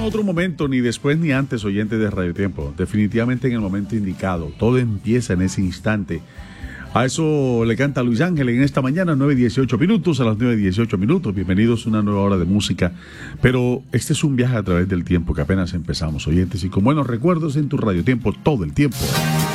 otro momento, ni después ni antes, oyentes de Radio Tiempo. Definitivamente en el momento indicado. Todo empieza en ese instante. A eso le canta Luis Ángel en esta mañana, 9:18 minutos, a las 9:18 minutos. Bienvenidos a una nueva hora de música. Pero este es un viaje a través del tiempo que apenas empezamos, oyentes. Y con buenos recuerdos en tu Radio Tiempo todo el tiempo.